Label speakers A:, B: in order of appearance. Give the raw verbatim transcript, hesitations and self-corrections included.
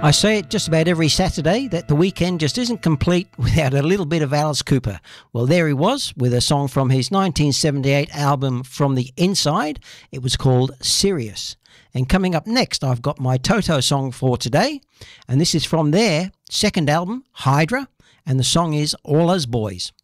A: I say it just about every Saturday that the weekend just isn't complete without a little bit of Alice Cooper. Well, there he was with a song from his nineteen seventy-eight album From the Inside. It was called Sirius. And coming up next, I've got my Toto song for today. And this is from their second album, Hydra. And the song is All Us Boys.